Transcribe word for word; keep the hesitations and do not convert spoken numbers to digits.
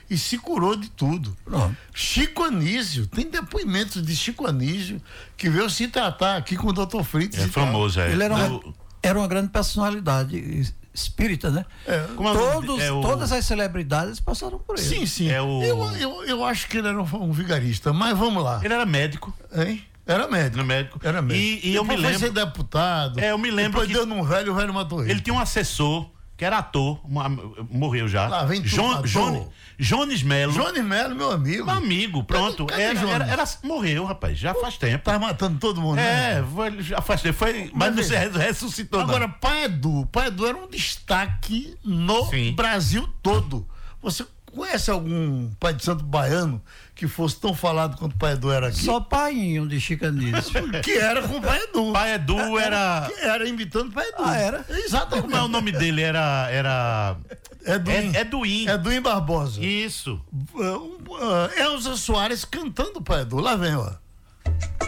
e se curou de tudo. Pronto. Chico Anísio, tem depoimentos de Chico Anísio que veio se tratar aqui com o doutor Fritz. É famoso, é. Ele era uma, Do- era uma grande personalidade espírita, né? É. Como é o nome Todos, de- é o- Todas as celebridades passaram por ele. Sim, sim. É o- eu, eu, eu acho que ele era um, um vigarista, mas vamos lá. Ele era médico. Hein? Era médico. Era médico. Era médico. E, e eu me Depois foi lembro. ser deputado. É, eu me lembro Depois que- deu num velho, o velho matou ele. Ele tinha um assessor que era ator, uma- morreu já. Lá vem tu, Jon- ator. Jone- Jones Melo. Johnny Melo, meu amigo. Meu amigo, pronto. Cadê Era, Jones? era, era- morreu, rapaz, já faz tempo. Tá matando todo mundo, né? É, foi- já faz tempo. Foi, mas Mas não se veja, ressuscitou, Agora, não. Pai Edu, Pai Edu era um destaque no Sim. Brasil todo. Você conhece algum pai de santo baiano que fosse tão falado quanto o Pai Edu era aqui? Só painho de Chico Anísio. Que era com o Pai Edu. Pai Edu era. Que era imitando o Pai Edu. Ah, era? Exatamente. Como é o nome dele? Era. Era. Eduim. É, Eduim. Eduim Barbosa. Isso. Uh, uh, Elza Soares cantando o Pai Edu. Lá vem, ó.